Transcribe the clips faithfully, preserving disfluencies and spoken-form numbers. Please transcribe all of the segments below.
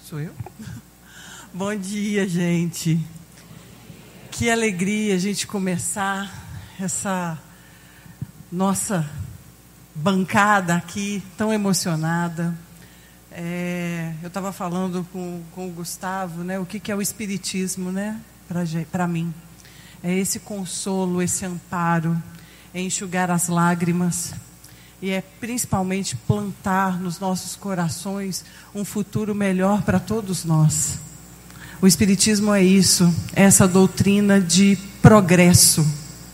Sou eu? Bom dia, gente. Que alegria a gente começar essa nossa bancada aqui, tão emocionada. É, eu estava falando com, com o Gustavo, né, o que, que é o Espiritismo, né, para mim. É esse consolo, esse amparo, é enxugar as lágrimas. E é principalmente plantar nos nossos corações um futuro melhor para todos nós. O Espiritismo é isso, é essa doutrina de progresso.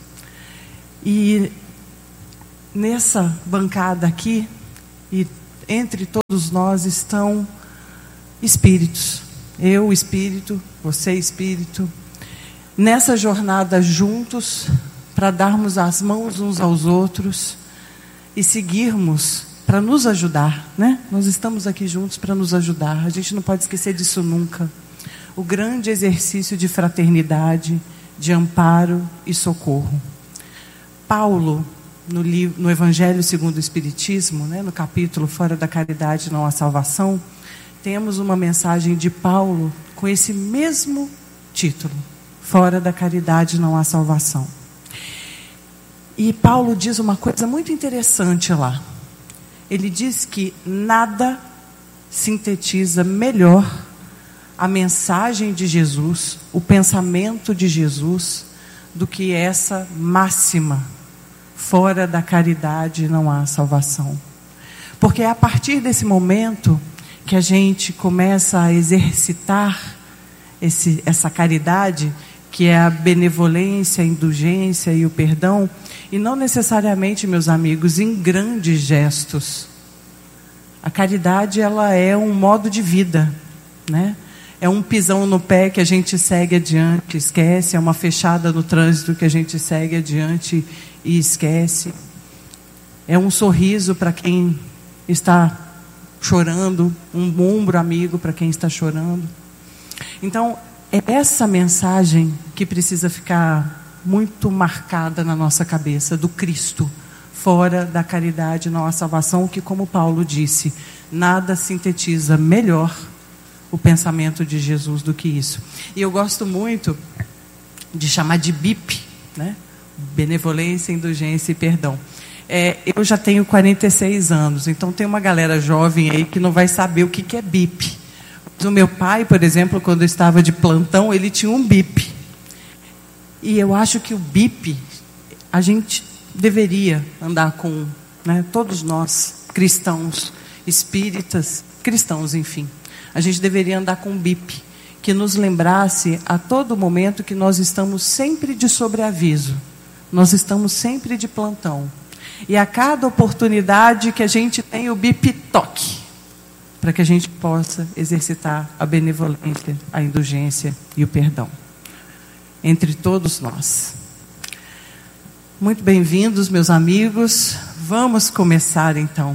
E nessa bancada aqui, e entre todos nós estão espíritos. Eu, espírito, você, espírito. Nessa jornada juntos, para darmos as mãos uns aos outros e seguirmos para nos ajudar, né? Nós estamos aqui juntos para nos ajudar. A gente não pode esquecer disso nunca. O grande exercício de fraternidade, de amparo e socorro. Paulo, no, livro, no Evangelho segundo o Espiritismo, né, no capítulo Fora da Caridade não há salvação, temos uma mensagem de Paulo com esse mesmo título: Fora da Caridade não há salvação. E Paulo diz uma coisa muito interessante lá. Ele diz que nada sintetiza melhor a mensagem de Jesus, o pensamento de Jesus, do que essa máxima: fora da caridade não há salvação. Porque é a partir desse momento que a gente começa a exercitar esse, essa caridade, que é a benevolência, a indulgência e o perdão, e não necessariamente, meus amigos, em grandes gestos. A caridade, ela é um modo de vida, né? É um pisão no pé que a gente segue adiante, esquece. É uma fechada no trânsito que a gente segue adiante e esquece. É um sorriso para quem está chorando, um ombro amigo para quem está chorando. Então, é essa mensagem que precisa ficar muito marcada na nossa cabeça, do Cristo. Fora da caridade não há salvação, que, como Paulo disse, nada sintetiza melhor o pensamento de Jesus do que isso. E eu gosto muito de chamar de B I P, né? Benevolência, indulgência e perdão. É, eu já tenho quarenta e seis anos, então tem uma galera jovem aí que não vai saber o que, que é B I P. O meu pai, por exemplo, quando eu estava de plantão, ele tinha um B I P. E eu acho que o B I P, a gente deveria andar com, né, todos nós, cristãos, espíritas, cristãos, enfim. A gente deveria andar com um B I P, que nos lembrasse a todo momento que nós estamos sempre de sobreaviso. Nós estamos sempre de plantão. E a cada oportunidade que a gente tem, o B I P toque, para que a gente possa exercitar a benevolência, a indulgência e o perdão entre todos nós. Muito bem-vindos, meus amigos. Vamos começar, então.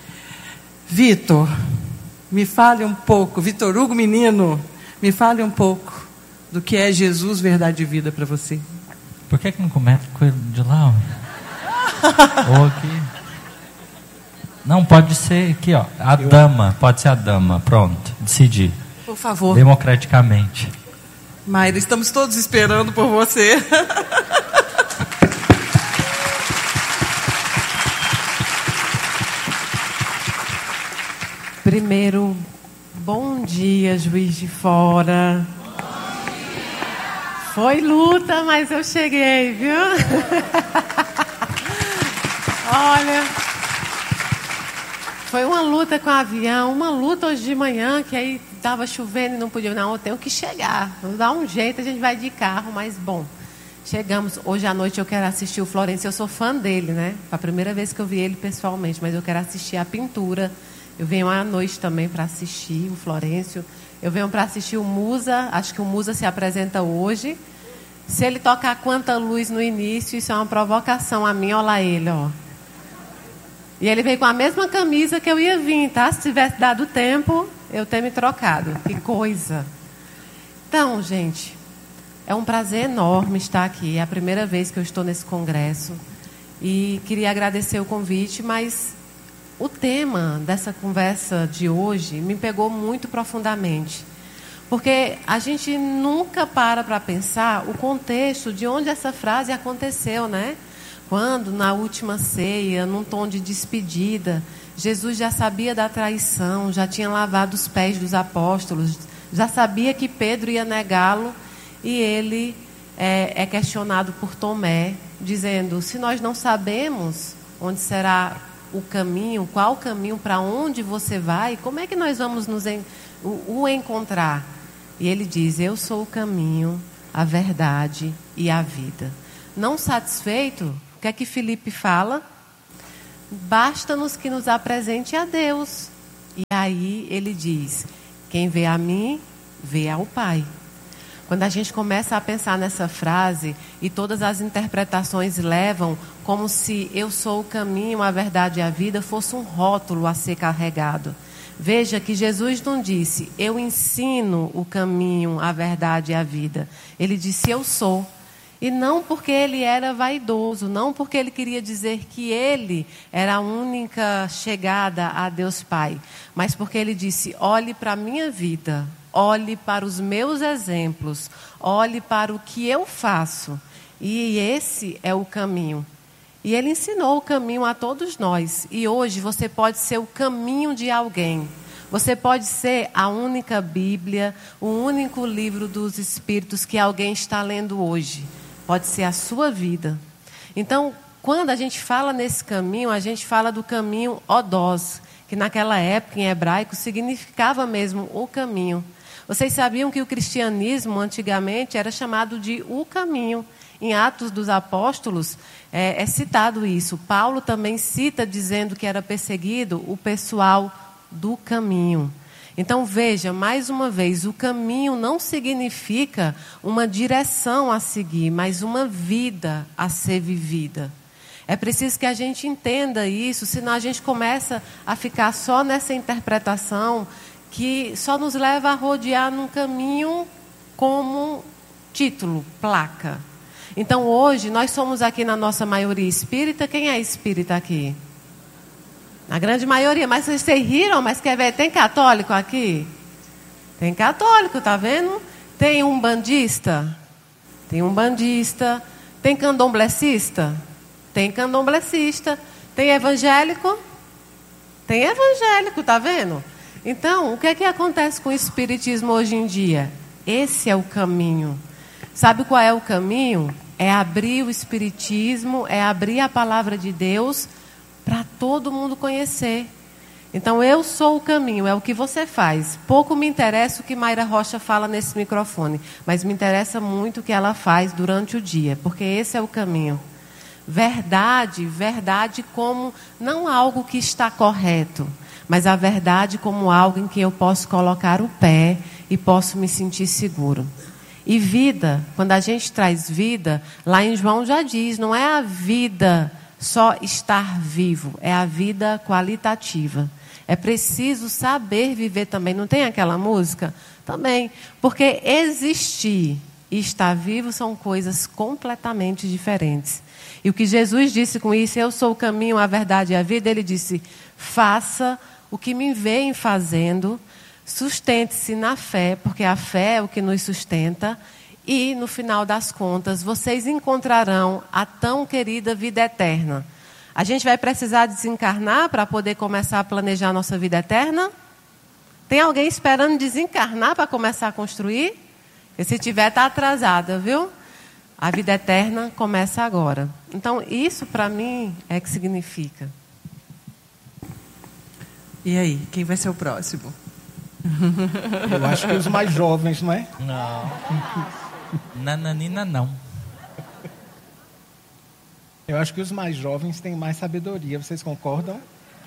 Vitor, me fale um pouco, Vitor Hugo, menino, me fale um pouco do que é Jesus, verdade e vida para você. Por que que não começa com ele de lá? Ou aqui? Não, pode ser aqui, ó. A Eu... dama, pode ser a dama. Pronto, decidi. Por favor. Democraticamente. Mayra, estamos todos esperando por você. Primeiro, bom dia, Juiz de Fora. Bom dia. Foi luta, mas eu cheguei, viu? Olha, foi uma luta com o avião, uma luta hoje de manhã, que aí estava chovendo e não podia. Não, eu tenho que chegar. Vamos dar um jeito, a gente vai de carro, mas bom. Chegamos, hoje à noite eu quero assistir o Florencio, eu sou fã dele, né? Foi a primeira vez que eu vi ele pessoalmente, mas eu quero assistir a pintura. Eu venho à noite também para assistir o Florencio. Eu venho para assistir o Musa. Acho que o Musa se apresenta hoje. Se ele tocar Quanta Luz no início, isso é uma provocação a mim. Olha lá ele, ó. E ele veio com a mesma camisa que eu ia vir, tá? Se tivesse dado tempo, eu ter me trocado. Que coisa. Então, gente, é um prazer enorme estar aqui. É a primeira vez que eu estou nesse congresso. E queria agradecer o convite, mas o tema dessa conversa de hoje me pegou muito profundamente. Porque a gente nunca para para pensar o contexto de onde essa frase aconteceu, né? Quando, na última ceia, num tom de despedida, Jesus já sabia da traição, já tinha lavado os pés dos apóstolos, já sabia que Pedro ia negá-lo, e ele é, é questionado por Tomé, dizendo: se nós não sabemos onde será o caminho, qual o caminho, para onde você vai, como é que nós vamos nos en- o, o encontrar? E ele diz: eu sou o caminho, a verdade e a vida. Não satisfeito, o que é que Filipe fala? Basta-nos que nos apresente a Deus. E aí ele diz: quem vê a mim, vê ao Pai. Quando a gente começa a pensar nessa frase, e todas as interpretações levam como se eu sou o caminho, a verdade e a vida, fosse um rótulo a ser carregado. Veja que Jesus não disse: eu ensino o caminho, a verdade e a vida. Ele disse: eu sou. E não porque ele era vaidoso, não porque ele queria dizer que ele era a única chegada a Deus Pai, mas porque ele disse: olhe para a minha vida, olhe para os meus exemplos, olhe para o que eu faço. E esse é o caminho. E ele ensinou o caminho a todos nós. E hoje você pode ser o caminho de alguém. Você pode ser a única Bíblia, o único livro dos Espíritos que alguém está lendo hoje. Pode ser a sua vida. Então, quando a gente fala nesse caminho, a gente fala do caminho odós, que naquela época, em hebraico, significava mesmo o caminho. Vocês sabiam que o cristianismo, antigamente, era chamado de o caminho. Em Atos dos Apóstolos, é, é citado isso. Paulo também cita, dizendo que era perseguido o pessoal do caminho. Então veja, mais uma vez, o caminho não significa uma direção a seguir, mas uma vida a ser vivida. É preciso que a gente entenda isso, senão a gente começa a ficar só nessa interpretação que só nos leva a rodear num caminho como título, placa. Então hoje nós somos aqui na nossa maioria espírita. Quem é espírita aqui? A grande maioria, mas vocês riram, mas quer ver, tem católico aqui? Tem católico, tá vendo? Tem umbandista? Tem umbandista. Tem candomblessista? Tem candomblessista. Tem evangélico? Tem evangélico, tá vendo? Então, o que é que acontece com o espiritismo hoje em dia? Esse é o caminho. Sabe qual é o caminho? É abrir o espiritismo, é abrir a palavra de Deus para todo mundo conhecer. Então, eu sou o caminho, é o que você faz. Pouco me interessa o que Mayra Rocha fala nesse microfone, mas me interessa muito o que ela faz durante o dia, porque esse é o caminho. Verdade, verdade como não algo que está correto, mas a verdade como algo em que eu posso colocar o pé e posso me sentir seguro. E vida, quando a gente traz vida, lá em João já diz, não é a vida só estar vivo, é a vida qualitativa. É preciso saber viver também. Não tem aquela música? Também. Porque existir e estar vivo são coisas completamente diferentes. E o que Jesus disse com isso: eu sou o caminho, a verdade e a vida. Ele disse: faça o que me veem fazendo, sustente-se na fé, porque a fé é o que nos sustenta. E, no final das contas, vocês encontrarão a tão querida vida eterna. A gente vai precisar desencarnar para poder começar a planejar a nossa vida eterna? Tem alguém esperando desencarnar para começar a construir? E se tiver, está atrasada, viu? A vida eterna começa agora. Então, isso para mim é que significa. E aí, quem vai ser o próximo? Eu acho que os mais jovens, não é? Não. Nananina, não. Eu acho que os mais jovens têm mais sabedoria. Vocês concordam?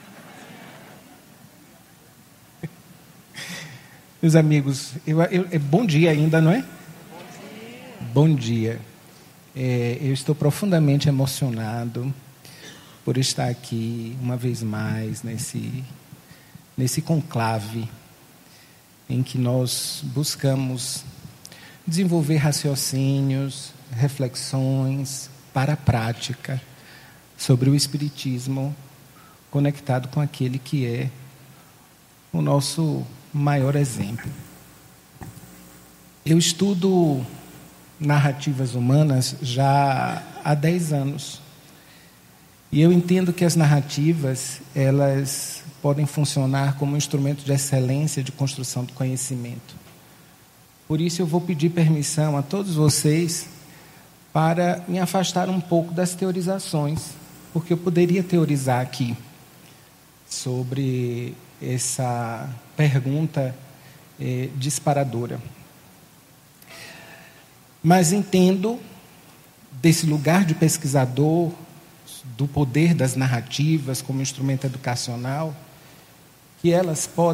Meus amigos, eu, eu, é bom dia ainda, não é? Bom dia. Bom dia. É, eu estou profundamente emocionado por estar aqui uma vez mais nesse, nesse conclave em que nós buscamos desenvolver raciocínios, reflexões para a prática sobre o Espiritismo conectado com aquele que é o nosso maior exemplo. Eu estudo narrativas humanas já há dez anos. E eu entendo que as narrativas, elas podem funcionar como um instrumento de excelência de construção do conhecimento. Por isso eu vou pedir permissão a todos vocês para me afastar um pouco das teorizações, porque eu poderia teorizar aqui sobre essa pergunta eh, disparadora. Mas entendo desse lugar de pesquisador, do poder das narrativas como instrumento educacional, que elas podem